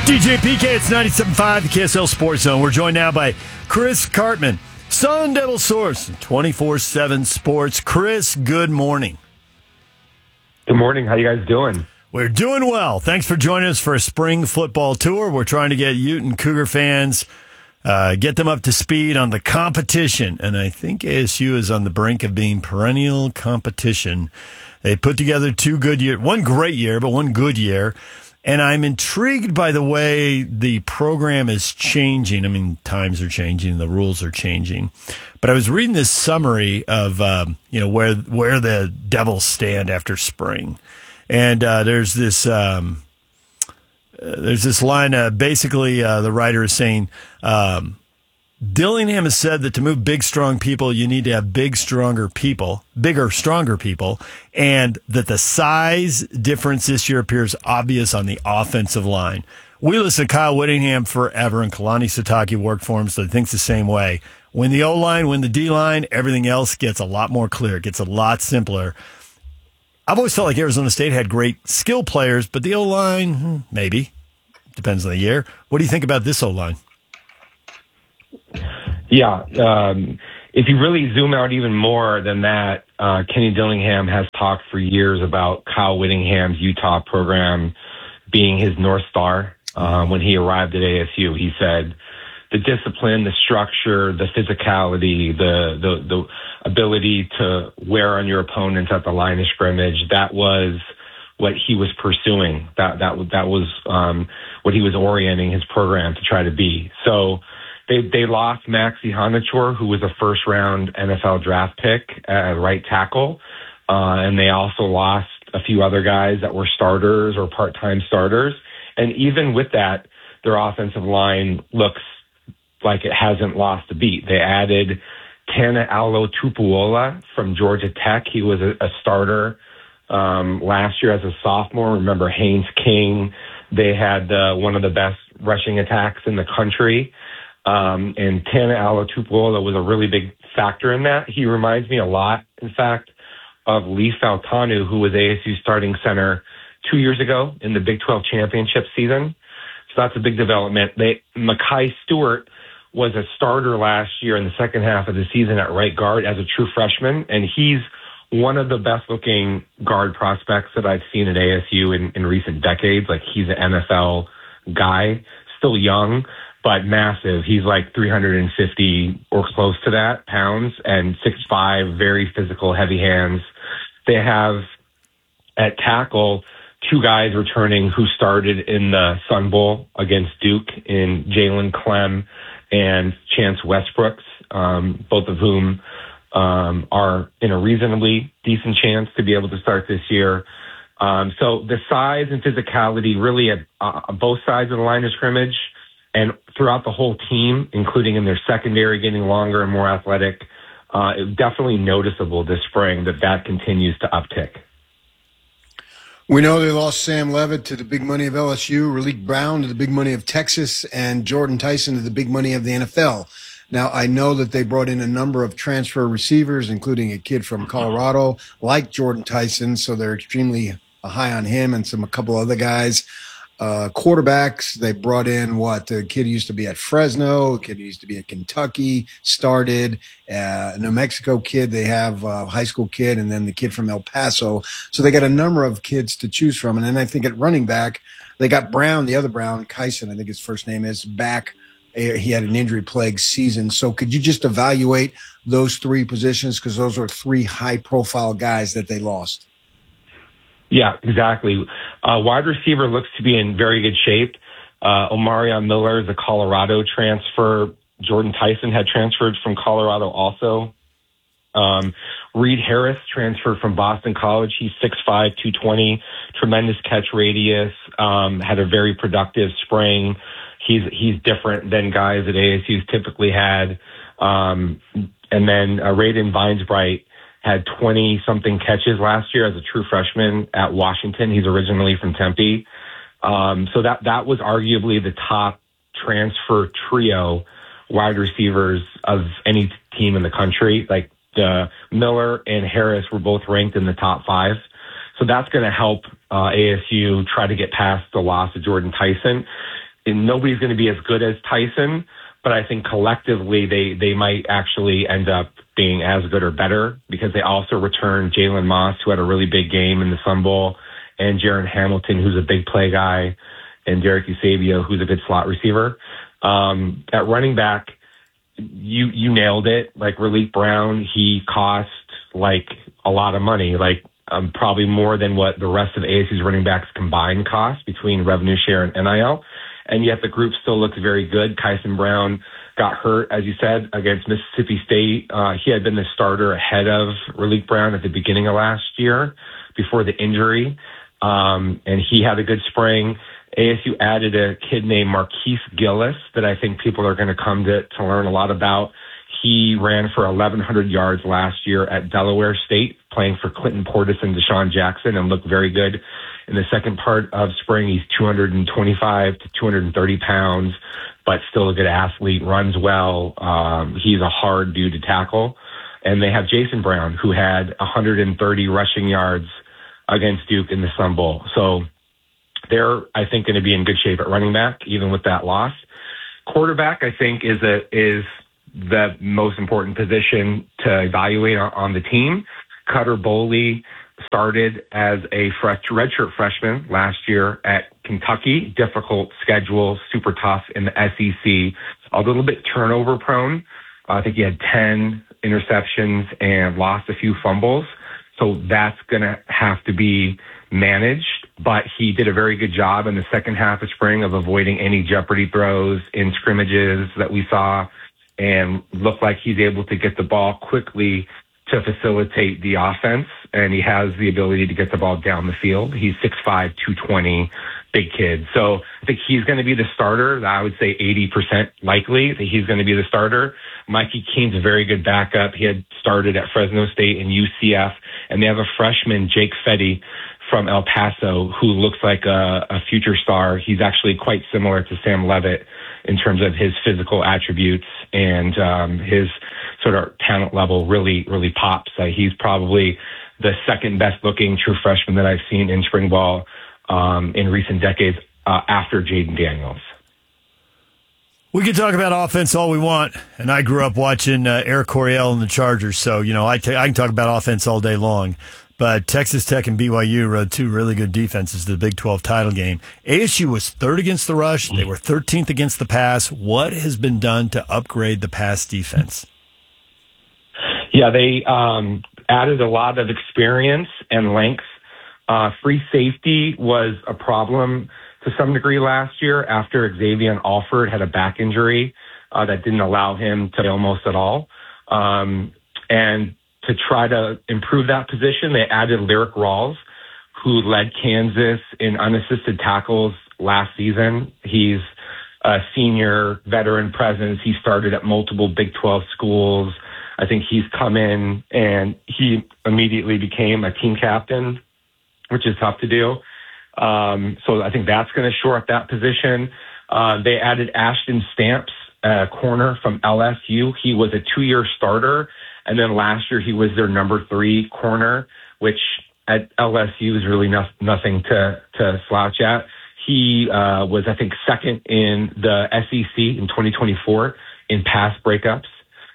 DJ PK, it's 97.5, the KSL Sports Zone. We're joined now by Chris Karpman, Sun Devil Source, 24/7 Sports. Chris, good morning. Good morning. How you guys doing? We're doing well. Thanks for joining us for a spring football tour. We're trying to get Ute and Cougar fans, get them up to speed on the competition. And I think ASU is on the brink of being perennial competition. They put together two good years, one great year, but one good year. And I'm intrigued by the way the program is changing. I mean, times are changing, the rules are changing. But I was reading this summary of where the Devils stand after spring, and there's this line. Basically, the writer is saying Dillingham has said that to move big, strong people, you need to have bigger, stronger people, and that the size difference this year appears obvious on the offensive line. We listen to Kyle Whittingham forever, and Kalani Sitake worked for him, so he thinks the same way. When the O-line, when the D-line, everything else gets a lot more clear. It gets a lot simpler. I've always felt like Arizona State had great skill players, but the O-line, maybe. Depends on the year. What do you think about this O-line? Yeah, if you really zoom out even more than that, Kenny Dillingham has talked for years about Kyle Whittingham's Utah program being his North Star. When he arrived at ASU, he said the discipline, the structure, the physicality, the ability to wear on your opponents at the line of scrimmage, that was what he was pursuing. That was what he was orienting his program to try to be. So they lost Maxi Honachor, who was a first-round NFL draft pick at right tackle, and they also lost a few other guys that were starters or part-time starters. And even with that, their offensive line looks like it hasn't lost a beat. They added Tana Alo-Tupuola from Georgia Tech. He was a starter last year as a sophomore. Remember Haynes King. They had one of the best rushing attacks in the country. And Tana Alo-Tupuola was a really big factor in that. He reminds me a lot, in fact, of Lee Fautanu, who was ASU starting center 2 years ago in the Big 12 championship season. So that's a big development. Makai Stewart was a starter last year in the second half of the season at right guard as a true freshman, and he's one of the best-looking guard prospects that I've seen at ASU in recent decades. Like, he's an NFL guy, still young, but massive. He's like 350 or close to that pounds and 6'5", very physical, heavy hands. They have at tackle two guys returning who started in the Sun Bowl against Duke in Jalen Clem and Chance Westbrooks, both of whom are in a reasonably decent chance to be able to start this year. So the size and physicality really at both sides of the line of scrimmage and throughout the whole team, including in their secondary, getting longer and more athletic, definitely noticeable this spring that continues to uptick. We know they lost Sam Levitt to the big money of LSU, Raleek Brown to the big money of Texas, and Jordan Tyson to the big money of the NFL. Now, I know that they brought in a number of transfer receivers, including a kid from Colorado like Jordan Tyson, so they're extremely high on him and a couple other guys. Quarterbacks, they brought in the kid used to be at Fresno, a kid used to be at Kentucky, started, New Mexico kid, they have a high school kid, and then the kid from El Paso. So they got a number of kids to choose from. And then I think at running back, they got Brown, the other Brown, Kyson, I think his first name is, back. He had an injury-plagued season. So could you just evaluate those three positions? Because those are three high-profile guys that they lost. Yeah, exactly. Wide receiver looks to be in very good shape. Omarion Miller is a Colorado transfer. Jordan Tyson had transferred from Colorado also. Reed Harris transferred from Boston College. He's 6'5", 220, tremendous catch radius, had a very productive spring. He's different than guys that ASU's typically had. And then Raiden Vinesbright had 20-something catches last year as a true freshman at Washington. He's originally from Tempe. So that was arguably the top transfer trio wide receivers of any team in the country. Like Miller and Harris were both ranked in the top 5. So that's going to help ASU try to get past the loss of Jordan Tyson. and nobody's going to be as good as Tyson, but I think collectively they might actually end up being as good or better because they also returned Jalen Moss, who had a really big game in the Sun Bowl, and Jaron Hamilton, who's a big play guy, and Derek Eusebio, who's a good slot receiver. At running back, you nailed it. Like Raleek Brown, he cost like a lot of money, like probably more than what the rest of ASU's running backs combined cost between revenue share and NIL. And yet the group still looks very good. Kyson Brown got hurt, as you said, against Mississippi State. He had been the starter ahead of Raleek Brown at the beginning of last year before the injury. And he had a good spring. ASU added a kid named Marquise Gillis that I think people are going to come to learn a lot about. He ran for 1,100 yards last year at Delaware State, playing for Clinton Portis and Deshaun Jackson, and looked very good. In the second part of spring, he's 225 to 230 pounds, but still a good athlete, runs well. He's a hard dude to tackle. And they have Jason Brown, who had 130 rushing yards against Duke in the Sun Bowl. So they're, I think, going to be in good shape at running back, even with that loss. Quarterback, I think, is the most important position to evaluate on the team. Cutter Boley started as a redshirt freshman last year at Kentucky. Difficult schedule, super tough in the SEC. A little bit turnover prone. I think he had 10 interceptions and lost a few fumbles. So that's going to have to be managed. But he did a very good job in the second half of spring of avoiding any jeopardy throws in scrimmages that we saw, and looked like he's able to get the ball quickly to facilitate the offense, and he has the ability to get the ball down the field. He's 6'5", 220, big kid. So I think he's going to be the starter. I would say 80% likely that he's going to be the starter. Mikey Keene's a very good backup. He had started at Fresno State and UCF, and they have a freshman, Jake Fetty, from El Paso, who looks like a future star. He's actually quite similar to Sam Levitt in terms of his physical attributes, and his sort of talent level really, really pops. He's probably the second best looking true freshman that I've seen in spring ball in recent decades after Jaden Daniels. We can talk about offense all we want, and I grew up watching Eric Coryell and the Chargers, so I can talk about offense all day long. But Texas Tech and BYU rode two really good defenses to the Big 12 title game. ASU was third against the rush. They were 13th against the pass. What has been done to upgrade the pass defense? Yeah, they added a lot of experience and length. Free safety was a problem to some degree last year after Xavier Alford had a back injury that didn't allow him to play almost at all. And to try to improve that position, they added Lyric Rawls, who led Kansas in unassisted tackles last season. He's a senior veteran presence. He started at multiple Big 12 schools. I think he's come in and he immediately became a team captain, which is tough to do. So I think that's going to shore up that position. They added Ashton Stamps, corner from LSU. He was a 2-year starter, and then last year he was their number 3 corner, which at LSU is really nothing to slouch at. He was, I think, second in the SEC in 2024 in pass breakups.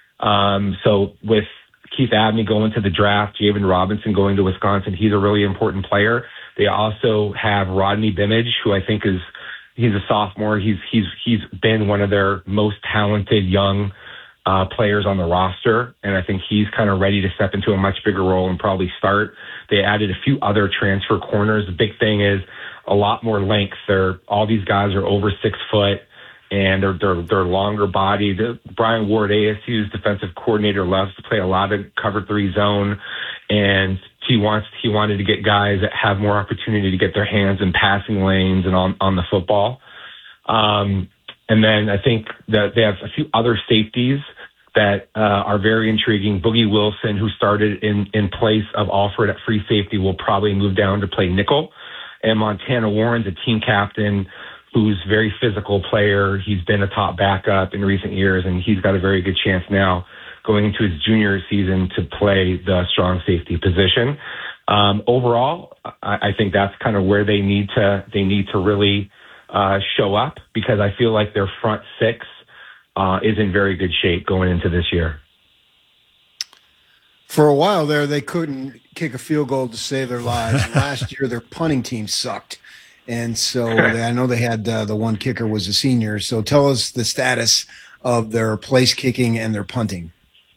So with Keith Abney going to the draft, Javen Robinson going to Wisconsin, he's a really important player. They also have Rodney Bimage, who I think he's a sophomore. He's been one of their most talented young players on the roster, and I think he's kind of ready to step into a much bigger role and probably start. They added a few other transfer corners. The big thing is a lot more length. All these guys are over 6 foot, and they're longer bodied. Brian Ward, ASU's defensive coordinator, loves to play a lot of cover 3 zone, and he wanted to get guys that have more opportunity to get their hands in passing lanes and on the football. And then I think that they have a few other safeties that are very intriguing. Boogie Wilson, who started in place of Alford at free safety, will probably move down to play nickel. And Montana Warren's a team captain who's a very physical player. He's been a top backup in recent years, and he's got a very good chance now going into his junior season to play the strong safety position. Overall, I think that's kind of where they need to really show up, because I feel like their front six is in very good shape going into this year. For a while there, they couldn't kick a field goal to save their lives. Last year, their punting team sucked. And so I know they had the one kicker was a senior. So tell us the status of their place kicking and their punting.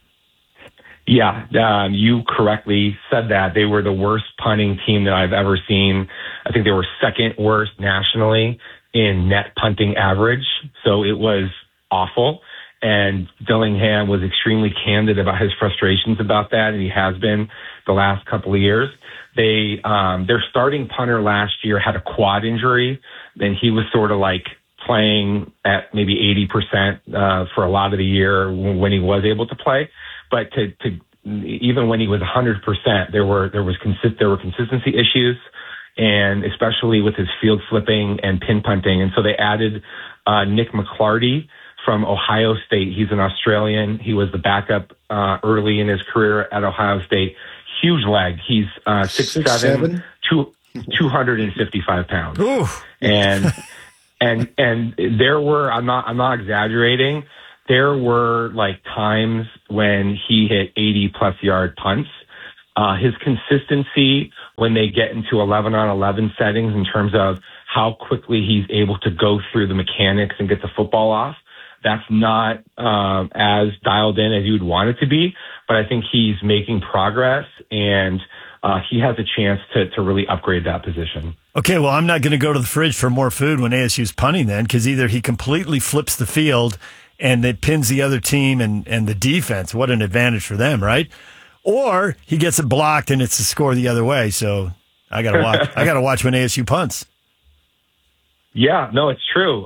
Yeah, you correctly said that. They were the worst punting team that I've ever seen. I think they were second worst nationally in net punting average. So it was awful. And Dillingham was extremely candid about his frustrations about that, and he has been the last couple of years. Their starting punter last year had a quad injury, and he was sort of like playing at maybe 80% for a lot of the year when he was able to play. But even when he was 100%, there were consistency issues, and especially with his field flipping and pin punting. And so they added Nick McClarty from Ohio State. He's an Australian. He was the backup early in his career at Ohio State. Huge leg. He's 6'7", 255 pounds. Ooh. And there were, I'm not exaggerating, there were like times when he hit 80+ yard punts. His consistency when they get into 11-on-11 settings in terms of how quickly he's able to go through the mechanics and get the football off, that's not as dialed in as you'd want it to be, but I think he's making progress, and he has a chance to really upgrade that position. Okay, well, I'm not going to go to the fridge for more food when ASU's punting then, because either he completely flips the field and it pins the other team and the defense. What an advantage for them, right? Or he gets it blocked and it's a score the other way. So I got to watch. I got to watch when ASU punts. Yeah, no, it's true.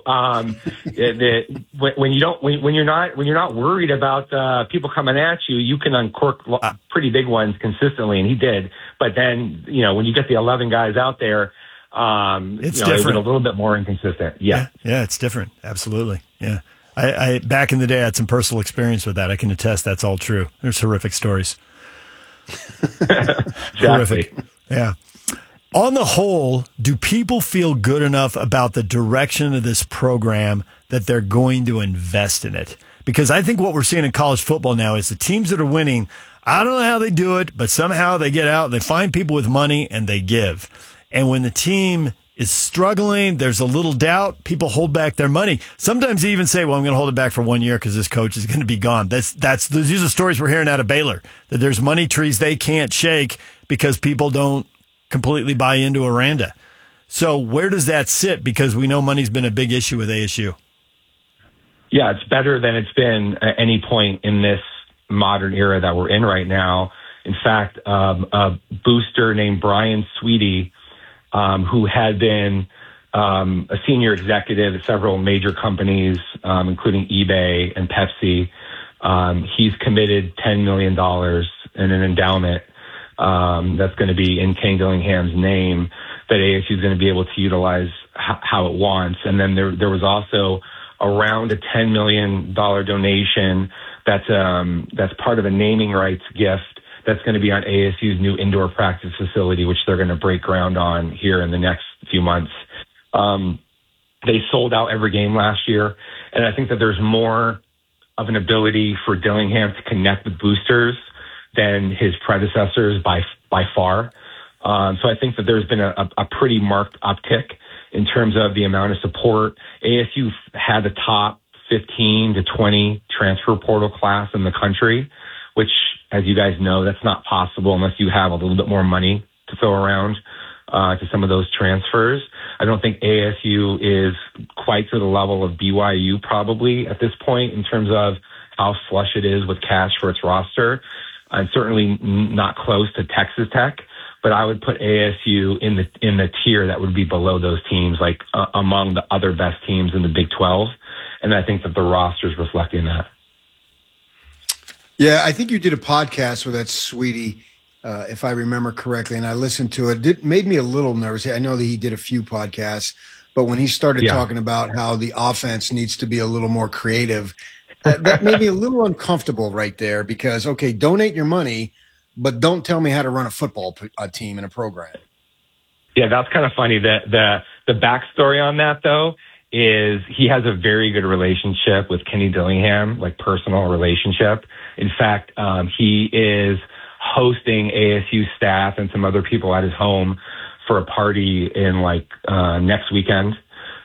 When you're not worried about people coming at you, you can uncork pretty big ones consistently, and he did. But then, when you get the 11 guys out there, it's different. It's a little bit more inconsistent. Yeah, it's different. Absolutely. Yeah, I back in the day I had some personal experience with that. I can attest that's all true. There's horrific stories. Exactly. Horrific. Yeah. On the whole, do people feel good enough about the direction of this program that they're going to invest in it? Because I think what we're seeing in college football now is the teams that are winning, I don't know how they do it, but somehow they get out, they find people with money, and they give. And when the team is struggling, there's a little doubt, people hold back their money. Sometimes they even say, well, I'm going to hold it back for 1 year because this coach is going to be gone. These are stories we're hearing out of Baylor, that there's money trees they can't shake because people don't completely buy into Aranda. So where does that sit? Because we know money's been a big issue with ASU. Yeah, it's better than it's been at any point in this modern era that we're in right now. In fact, a booster named Brian Sweetie, who had been a senior executive at several major companies, including eBay and Pepsi, he's committed $10 million in an endowment that's going to be in Kenny Dillingham's name that ASU is going to be able to utilize how it wants. And then there was also around a $10 million donation that's part of a naming rights gift that's going to be on ASU's new indoor practice facility, which they're going to break ground on here in the next few months. They sold out every game last year, and I think that there's more of an ability for Dillingham to connect with boosters than his predecessors by far. So I think that there's been a pretty marked uptick in terms of the amount of support. ASU had the top 15 to 20 transfer portal class in the country, which, as you guys know, that's not possible unless you have a little bit more money to throw around to some of those transfers. I don't think ASU is quite to the level of BYU probably at this point in terms of how flush it is with cash for its roster. And certainly not close to Texas Tech, but I would put ASU in the tier that would be below those teams, like among the other best teams in the Big 12. And I think that the roster is reflecting that. Yeah, I think you did a podcast with that Sweetie, if I remember correctly, and I listened to it. It made me a little nervous. I know that he did a few podcasts, but when he started talking about how the offense needs to be a little more creative, that made me a little uncomfortable right there because, okay, donate your money, but don't tell me how to run a football team in a program. Yeah, that's kind of funny. The The backstory on that, though, is he has a very good relationship with Kenny Dillingham, like personal relationship. In fact, he is hosting ASU staff and some other people at his home for a party in next weekend.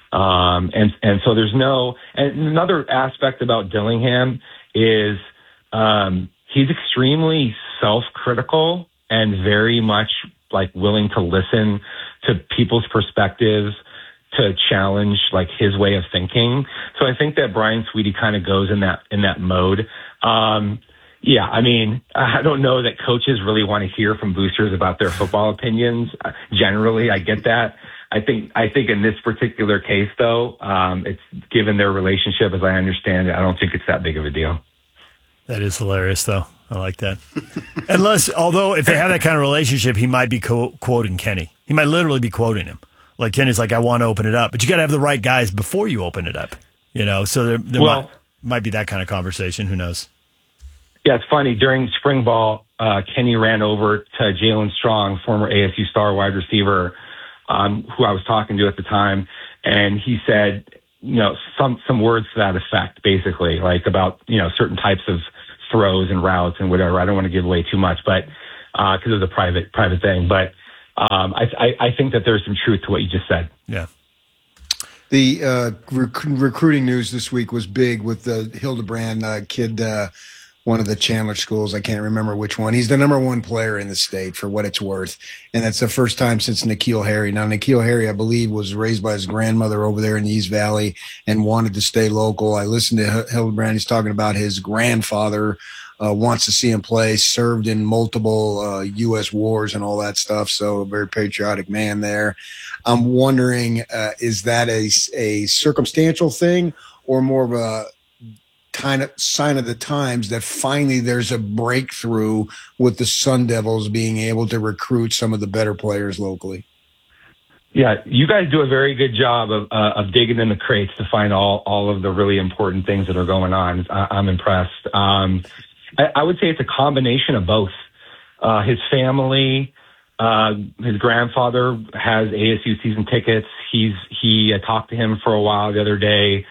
And so there's and another aspect about Dillingham is, he's extremely self-critical and very much willing to listen to people's perspectives, to challenge his way of thinking. So I think that Brian Sweetie kind of goes in that mode. Yeah, I mean, I don't know that coaches really want to hear from boosters about their football opinions. Generally, I get that. I think in this particular case, though, it's given their relationship, as I understand it, I don't think it's that big of a deal. That is hilarious, though. I like that. Although if they have that kind of relationship, he might be quoting Kenny. He might literally be quoting him. Like Kenny's like, I want to open it up. But you got to have the right guys before you open it up. So there might be that kind of conversation. Who knows? Yeah, it's funny. During spring ball, Kenny ran over to Jalen Strong, former ASU star wide receiver, who I was talking to at the time. And he said, some words to that effect, basically, about, certain types of throws and routes and whatever. I don't want to give away too much, but because it was a private thing. But I think that there's some truth to what you just said. Yeah. The recruiting news this week was big with the Hildebrand kid, one of the Chandler schools. I can't remember which one. He's the number one player in the state for what it's worth. And that's the first time since N'Keal Harry. Now, N'Keal Harry, I believe, was raised by his grandmother over there in the East Valley and wanted to stay local. I listened to Hildebrand. He's talking about his grandfather wants to see him play, served in multiple U.S. wars and all that stuff. So a very patriotic man there. I'm wondering, is that a circumstantial thing or more of a kind of sign of the times that finally there's a breakthrough with the Sun Devils being able to recruit some of the better players locally? Yeah, you guys do a very good job of digging in the crates to find all of the really important things that are going on. I'm impressed. I would say it's a combination of both. His family, his grandfather has ASU season tickets. He talked to him for a while the other day.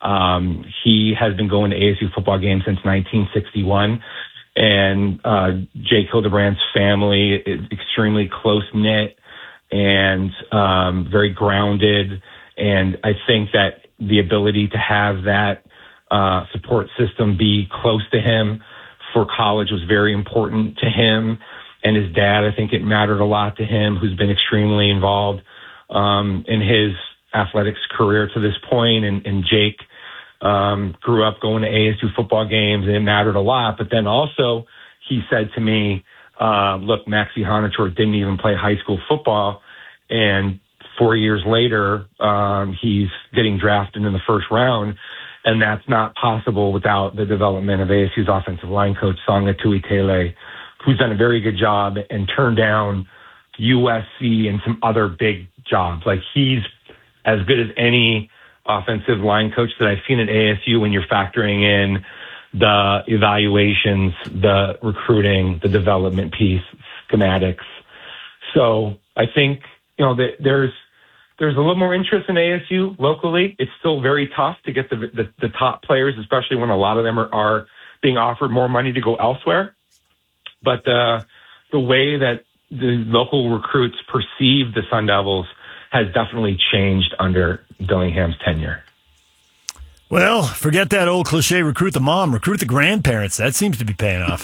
He has been going to ASU football games since 1961. And Jake Hildebrand's family is extremely close-knit and very grounded. And I think that the ability to have that support system be close to him for college was very important to him. And his dad, I think it mattered a lot to him, who's been extremely involved in his athletics career to this point. And Jake grew up going to ASU football games, and it mattered a lot. But then also he said to me, look, Maxie Honachor didn't even play high school football. And 4 years later, he's getting drafted in the first round. And that's not possible without the development of ASU's offensive line coach, Songa Tuitele, who's done a very good job and turned down USC and some other big jobs. Like, he's as good as any offensive line coach that I've seen at ASU when you're factoring in the evaluations, the recruiting, the development piece, schematics. So I think, that there's a little more interest in ASU locally. It's still very tough to get the top players, especially when a lot of them are being offered more money to go elsewhere. But the way that the local recruits perceive the Sun Devils has definitely changed under Dillingham's tenure. Well, forget that old cliche, recruit the mom, recruit the grandparents. That seems to be paying off.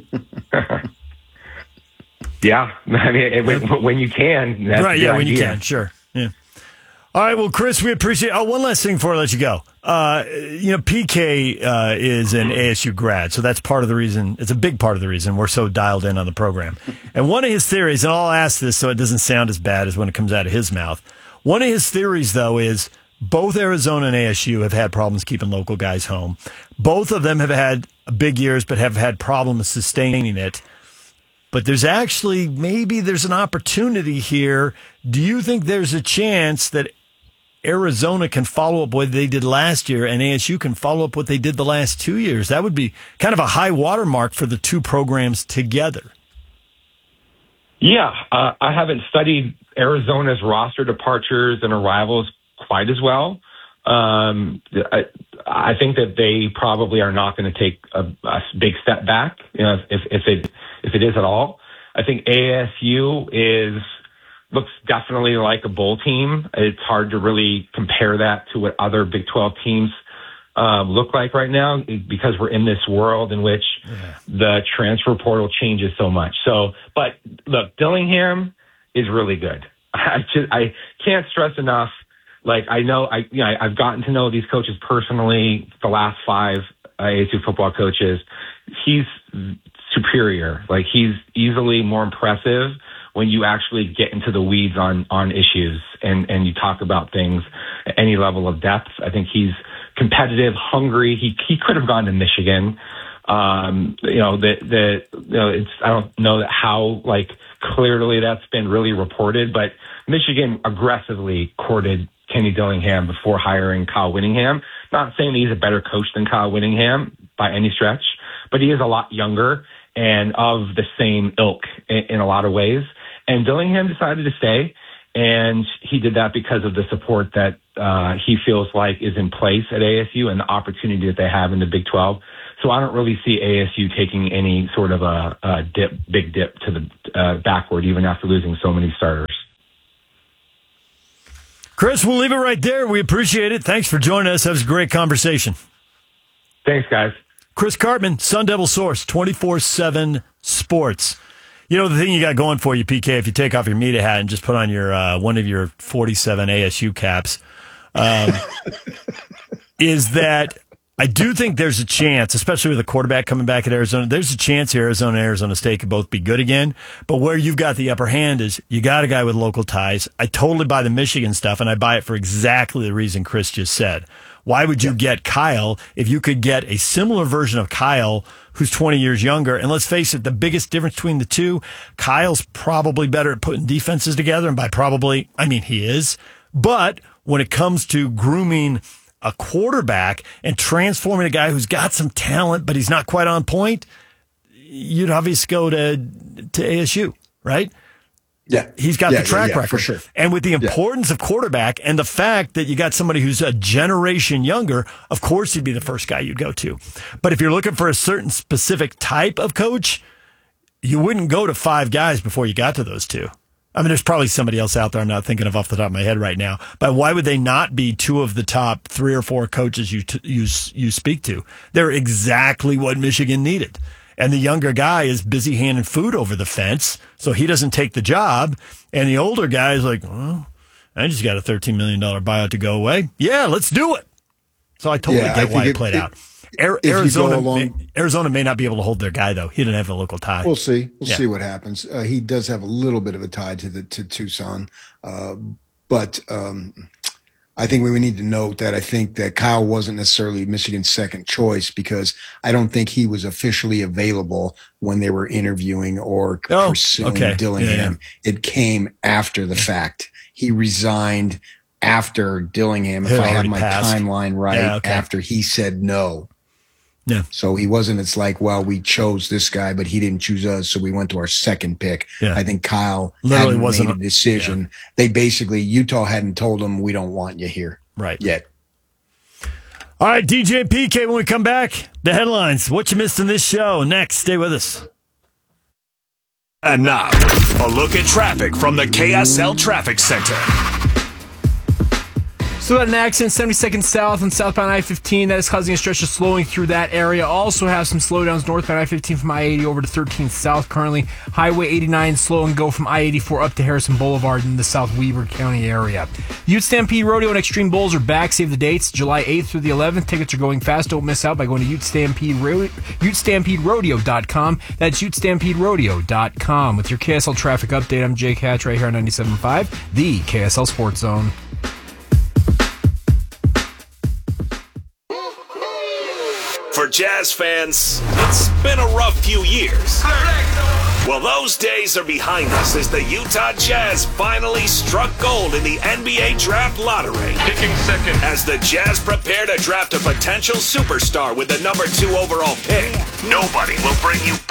Yeah. I mean, when you can. That's right, yeah, when idea. you can, sure. Yeah. All right, well, Chris, we appreciate one last thing before I let you go. PK is an ASU grad, so that's part of the reason. It's a big part of the reason we're so dialed in on the program. And one of his theories, and I'll ask this so it doesn't sound as bad as when it comes out of his mouth. One of his theories, though, is both Arizona and ASU have had problems keeping local guys home. Both of them have had big years, but have had problems sustaining it. But there's an opportunity here. Do you think there's a chance that Arizona can follow up what they did last year and ASU can follow up what they did the last 2 years? That would be kind of a high watermark for the two programs together. Yeah, I haven't studied Arizona's roster departures and arrivals quite as well. I think that they probably are not going to take a big step back, if it is at all. I think ASU looks definitely like a bowl team. It's hard to really compare that to what other Big 12 teams look like right now, because we're in this world in which the transfer portal changes so much. But look, Dillingham is really good. I can't stress enough. Like, I've gotten to know these coaches personally, the last 5 ASU football coaches. He's superior. Like, he's easily more impressive when you actually get into the weeds on issues and you talk about things at any level of depth. I think he's competitive, hungry. He could have gone to Michigan. I don't know how clearly that's been really reported, but Michigan aggressively courted Kenny Dillingham before hiring Kyle Whittingham. Not saying that he's a better coach than Kyle Whittingham by any stretch, but he is a lot younger and of the same ilk in a lot of ways. And Dillingham decided to stay, and he did that because of the support that he feels like is in place at ASU and the opportunity that they have in the Big 12. So I don't really see ASU taking any sort of a big dip to the backward, even after losing so many starters. Chris, we'll leave it right there. We appreciate it. Thanks for joining us. That was a great conversation. Thanks, guys. Chris Karpman, Sun Devil Source, 24/7 Sports. You know, the thing you got going for you, PK, if you take off your media hat and just put on your one of your 47 ASU caps, is that I do think there's a chance, especially with a quarterback coming back at Arizona, there's a chance Arizona and Arizona State could both be good again. But where you've got the upper hand is you got a guy with local ties. I totally buy the Michigan stuff, and I buy it for exactly the reason Chris just said. Why would you get Kyle if you could get a similar version of Kyle who's 20 years younger? And let's face it, the biggest difference between the two, Kyle's probably better at putting defenses together. And by probably, I mean he is. But when it comes to grooming a quarterback and transforming a guy who's got some talent, but he's not quite on point, you'd obviously go to ASU, right? Yeah. He's got the track record. For sure. And with the importance of quarterback and the fact that you got somebody who's a generation younger, of course he'd be the first guy you'd go to. But if you're looking for a certain specific type of coach, you wouldn't go to 5 guys before you got to those 2. I mean, there's probably somebody else out there I'm not thinking of off the top of my head right now. But why would they not be 2 of the top 3 or 4 coaches you speak to? They're exactly what Michigan needed. And the younger guy is busy handing food over the fence, so he doesn't take the job. And the older guy is like, well, I just got a $13 million buyout to go away. Yeah, let's do it. So I totally get why it played out. Arizona may not be able to hold their guy, though. He didn't have a local tie. We'll see. We'll see what happens. He does have a little bit of a tie to Tucson. But I think we need to note that I think that Kyle wasn't necessarily Michigan's second choice because I don't think he was officially available when they were interviewing or pursuing Dillingham. Yeah. It came after the fact. He resigned after Dillingham, if I have my timeline right, after he said no. Yeah. So he wasn't, it's like, well, we chose this guy, but he didn't choose us, so we went to our second pick. Yeah. I think Kyle literally hadn't made a decision. Yeah. They basically, Utah hadn't told him, we don't want you here. Right. Yet. All right, DJ PK, when we come back, the headlines, what you missed in this show. Next, stay with us. And now, a look at traffic from the KSL Traffic Center. So we had an accident 72nd South on southbound I-15 that is causing a stretch of slowing through that area. Also have some slowdowns northbound I-15 from I-80 over to 13th South currently. Highway 89 slow and go from I-84 up to Harrison Boulevard in the South Weber County area. Ute Stampede Rodeo and Extreme Bowls are back. Save the dates, July 8th through the 11th. Tickets are going fast. Don't miss out by going to UteStampedeRodeo.com. That's UteStampedeRodeo.com. With your KSL traffic update, I'm Jake Hatch right here on 97.5, the KSL Sports Zone. For Jazz fans, it's been a rough few years. Well, those days are behind us as the Utah Jazz finally struck gold in the NBA Draft Lottery. Picking second. As the Jazz prepare to draft a potential superstar with the number 2 overall pick, nobody will bring you